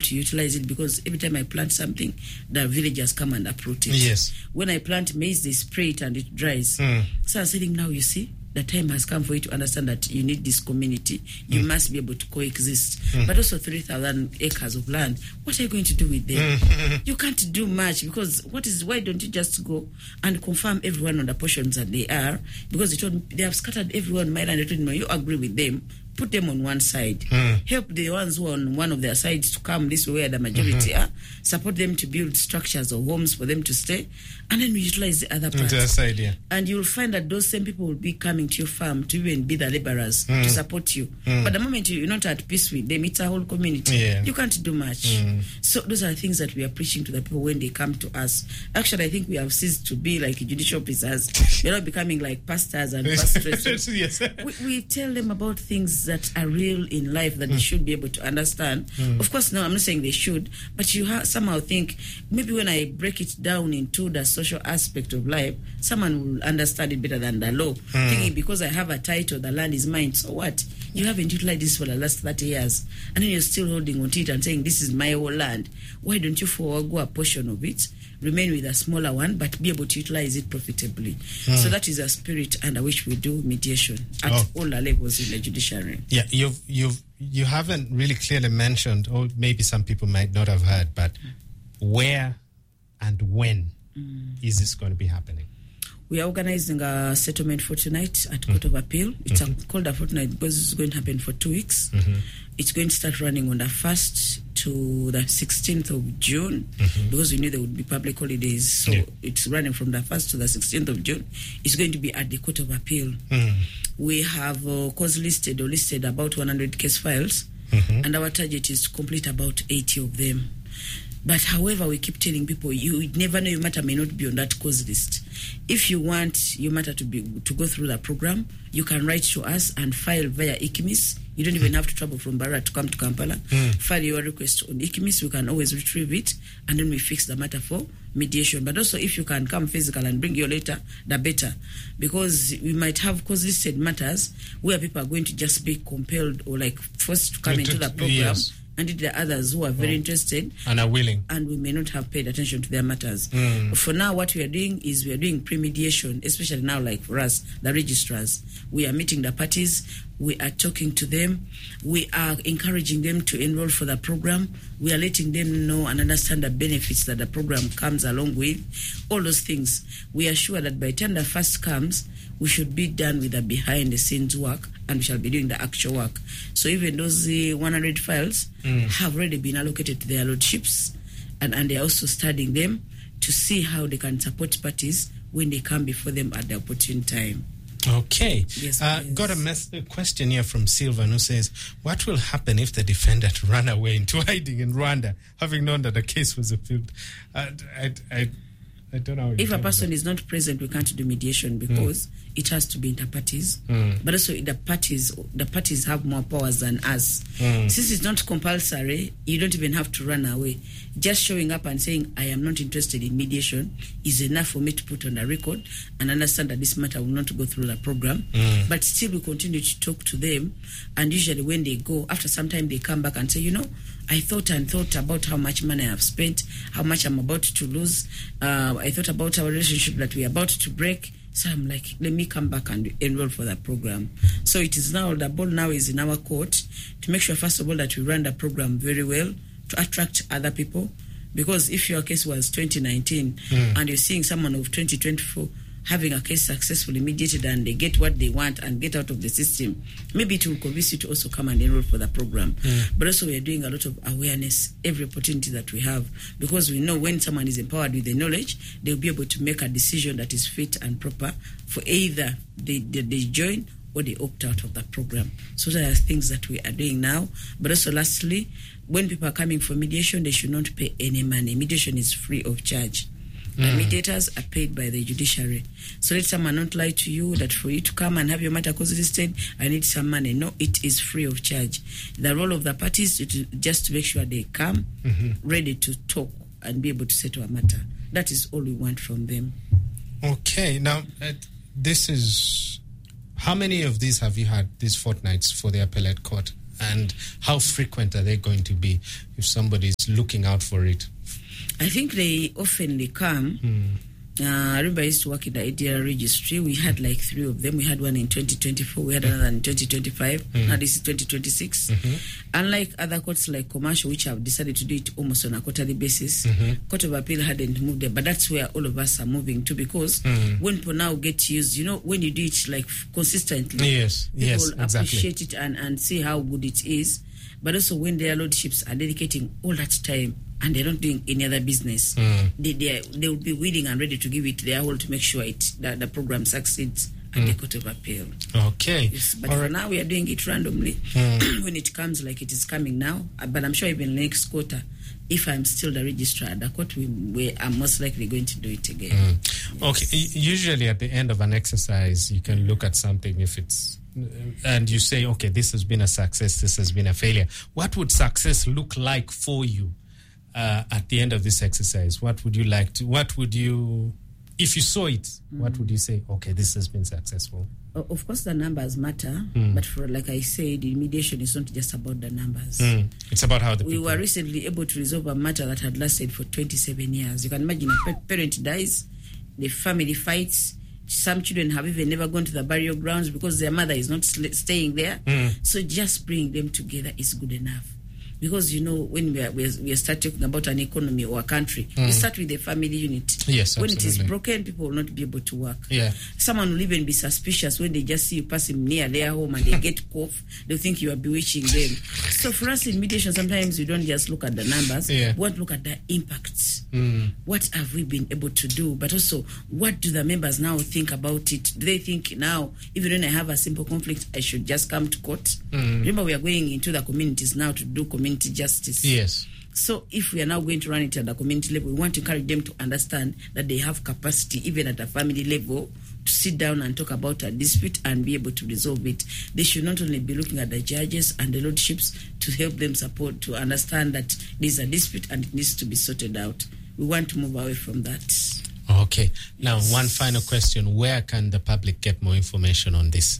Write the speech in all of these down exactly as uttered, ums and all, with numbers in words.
to utilize it, because every time I plant something, the villagers come and uproot it. Yes. When I plant maize, they spray it and it dries. Mm. So I'm saying, now you see, the time has come for you to understand that you need this community. You mm. must be able to coexist. Mm. But also three thousand acres of land. What are you going to do with them? Mm. You can't do much, because what is? Why don't you just go and confirm everyone on the portions that they are? Because they told me, they have scattered everyone. My land, they told me, you agree with them. Put them on one side. Mm. Help the ones who are on one of their sides to come this way where the majority mm-hmm. are. Support them to build structures or homes for them to stay. And then we utilize the other parts. To the side, yeah. And you'll find that those same people will be coming to your farm to even be the laborers mm. to support you. Mm. But the moment you're not at peace with them, it's a whole community. Yeah. You can't do much. Mm. So those are the things that we are preaching to the people when they come to us. Actually, I think we have ceased to be like judicial officers. We're not becoming like pastors and pastors. Yes. we, we tell them about things that are real in life that mm. they should be able to understand. Mm. Of course, no, I'm not saying they should, but you ha- somehow think, maybe when I break it down into the social aspect of life, someone will understand it better than the law. Mm. Thinking because I have a title, the land is mine, so what? You haven't utilized this for the last thirty years, and then you're still holding on to it and saying, this is my whole land. Why don't you forego a portion of it, remain with a smaller one, but be able to utilize it profitably? Mm. So that is a spirit under which we do mediation at oh. all the levels in the judiciary. Yeah, you've you've you haven't really clearly mentioned, or maybe some people might not have heard, but where and when mm. is this going to be happening? We are organizing a settlement fortnight at Court mm. of Appeal. It's mm-hmm. a, called a fortnight because it's going to happen for two weeks. Mm-hmm. It's going to start running on the first to the sixteenth of June mm-hmm. because we knew there would be public holidays. So yeah. it's running from the first to the sixteenth of June. It's going to be at the Court of Appeal. Mm. We have uh, cause listed or listed about one hundred case files, mm-hmm. and our target is to complete about eighty of them. But however, we keep telling people, you never know, your matter may not be on that cause list. If you want your matter to be to go through the program, you can write to us and file via I C M I S. You don't even have to travel from Barra to come to Kampala. Mm. File your request on I C M I S. We can always retrieve it, and then we fix the matter for mediation. But also, if you can come physical and bring your letter, the better. Because we might have cause-listed matters where people are going to just be compelled or like forced to come into the program. Yes. And there are others who are very oh. interested and are willing, and we may not have paid attention to their matters. Mm. For now, what we are doing is we are doing pre-mediation, especially now, like for us, the registrars. We are meeting the parties, we are talking to them, we are encouraging them to enroll for the program, we are letting them know and understand the benefits that the program comes along with, all those things. We are sure that by the time the first comes, we should be done with the behind-the-scenes work, and we shall be doing the actual work. So even those uh, one hundred files mm. have already been allocated to their lordships, and, and they are also studying them to see how they can support parties when they come before them at the opportune time. Okay. Yes, uh, got a, mes- a question here from Sylvan who says, what will happen if the defendant ran away into hiding in Rwanda, having known that the case was appealed? Uh, I, I, I don't know. If a person is not present, we can't do mediation because mm. it has to be inter-parties. Mm. But also the parties the parties have more powers than us. Mm. Since it's not compulsory, you don't even have to run away. Just showing up and saying, I am not interested in mediation is enough for me to put on the record and understand that this matter will not go through the program. Mm. But still we continue to talk to them, and usually when they go, after some time they come back and say, you know, I thought and thought about how much money I have spent, how much I'm about to lose. Uh, I thought about our relationship that we're about to break. So I'm like, let me come back and enroll for that program. So it is now, the ball now is in our court to make sure, first of all, that we run the program very well to attract other people. Because if your case was twenty nineteen mm. and you're seeing someone of twenty twenty-four having a case successfully mediated and they get what they want and get out of the system, maybe it will convince you to also come and enroll for the program. Mm. But also we are doing a lot of awareness every opportunity that we have, because we know when someone is empowered with the knowledge, they'll be able to make a decision that is fit and proper for either they, they, they join or they opt out of that program. So there are things that we are doing now. But also lastly, when people are coming for mediation, they should not pay any money. Mediation is free of charge. Mm. The mediators are paid by the judiciary. So let someone not lie to you that for you to come and have your matter cause listed, I need some money. No, it is free of charge. The role of the parties is just to make sure they come mm-hmm. ready to talk and be able to settle a matter. That is all we want from them. Okay. Now, uh, this is... How many of these have you had, these fortnights for the appellate court? and how frequent are they going to be if somebody is looking out for it? I think they often come. Mm. Uh, I remember I used to work in the A D R registry. We had like three of them. We had one in twenty twenty-four. We had another in twenty twenty-five. Mm. Now this is twenty twenty-six. Mm-hmm. Unlike other courts like commercial, which have decided to do it almost on a quarterly basis, mm-hmm. Court of Appeal hadn't moved there. But that's where all of us are moving to, because mm. when people now get used, you know, when you do it like consistently, yes, people yes, exactly. appreciate it and, and see how good it is. But also when their lordships are dedicating all that time and they're not doing any other business, mm. they they they will be willing and ready to give it their all to make sure it that the program succeeds at mm. the Court of Appeal. Okay. Yes, but all for right. now we are doing it randomly mm. when it comes like it is coming now. But I'm sure even next quarter, if I'm still the registrar at the court, we, we are most likely going to do it again. Mm. Yes. Okay. Usually at the end of an exercise, you can look at something if it's and you say, okay, this has been a success, this has been a failure. What would success look like for you uh, at the end of this exercise? What would you like to, what would you, if you saw it, mm. what would you say, okay, this has been successful? Of course, the numbers matter, mm. but for, like I said, the mediation is not just about the numbers. Mm. It's about how the we people... were recently able to resolve a matter that had lasted for twenty-seven years. You can imagine a parent dies, the family fights. Some children have even never gone to the burial grounds because their mother is not sl- staying there. Mm. So just bringing them together is good enough. Because, you know, when we are, we, are, we start talking about an economy or a country, mm. we start with the family unit. Yes, when absolutely. it is broken, people will not be able to work. Yeah. Someone will even be suspicious when they just see you passing near their home and they get cough. They'll think you are bewitching them. So for us in mediation, sometimes we don't just look at the numbers. Yeah. We want to look at the impacts. Mm. What have we been able to do? But also, what do the members now think about it? Do they think now, even when I have a simple conflict, I should just come to court? Mm. Remember, we are going into the communities now to do community justice. Yes. So if we are now going to run it at the community level, we want to encourage them to understand that they have capacity, even at the family level, to sit down and talk about a dispute and be able to resolve it. They should not only be looking at the judges and the lordships to help them support, to understand that there's a dispute and it needs to be sorted out. We want to move away from that. Okay. Now, yes. One final question. Where can the public get more information on this?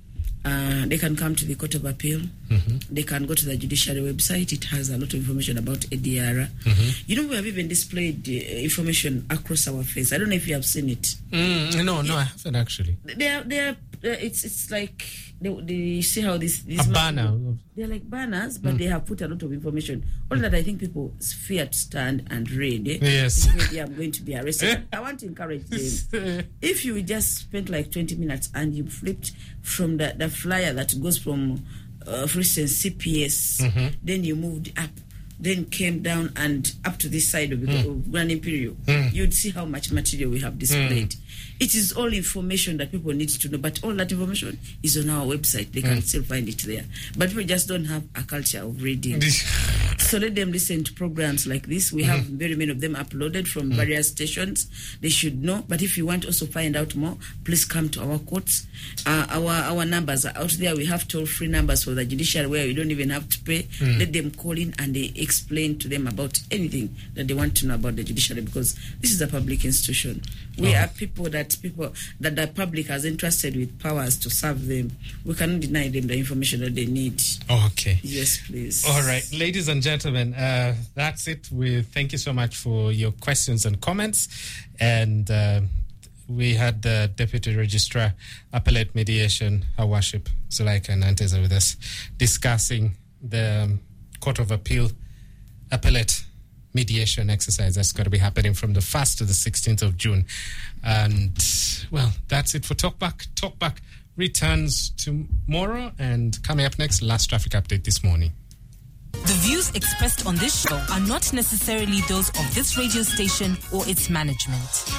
Uh, they can come to the Court of Appeal. Mm-hmm. They can go to the judiciary website. It has a lot of information about A D R. Mm-hmm. You know, we have even displayed uh, information across our face. I don't know if you have seen it. Mm, no, no, it, I haven't actually. They are, they are, uh, it's it's like, they, they, you see how this... this a banner. They're like banners, but mm. they have put a lot of information. All that I think people fear to stand and read. Eh? Yes. Maybe I'm going to be arrested. I want to encourage them. If you just spent like twenty minutes and you flipped from the, the flyer that goes from, uh, for instance, C P S, mm-hmm. then you moved up, then came down and up to this side of, mm. of Grand Imperial, mm. you'd see how much material we have displayed. Mm. It is all information that people need to know, but all that information is on our website. They can mm. still find it there. But people just don't have a culture of reading. So let them listen to programs like this. We mm. have very many of them uploaded from mm. various stations. They should know. But if you want to also find out more, please come to our courts. Uh, our our numbers are out there. We have toll-free numbers for the judiciary where you don't even have to pay. Mm. Let them call in and they explain to them about anything that they want to know about the judiciary, because this is a public institution. We oh. are people that people that the public has entrusted with powers to serve them. We cannot deny them the information that they need. Okay. Yes, please. All right, ladies and gentlemen, uh, that's it. We thank you so much for your questions and comments. And uh, we had the Deputy Registrar, Appellate Mediation, Her Worship Zuleika Nanteza, with us discussing the um, Court of Appeal Appellate mediation exercise that's going to be happening from the first to the sixteenth of June. And, well, that's it for Talkback. Talkback returns tomorrow, and coming up next, last traffic update this morning. The views expressed on this show are not necessarily those of this radio station or its management.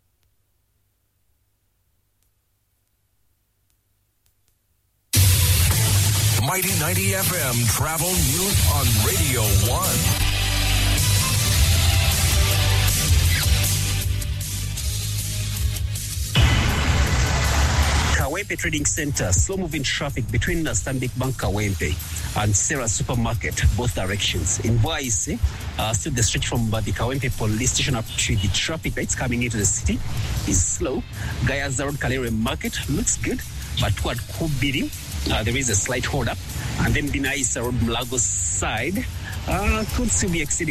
Mighty ninety F M Travel News on Radio one. Kawempe Trading Center, slow-moving traffic between Stanbic Bank Kawempe and Sarah Supermarket, both directions. In Boise, uh, still the stretch from uh, the Kawempe police station up to the traffic lights coming into the city is slow. Gayaza Road, Kalere Market looks good, but toward Kubiri, uh, there is a slight hold-up. And then Binaisa Road, Mlagos side, uh, could still be exceeding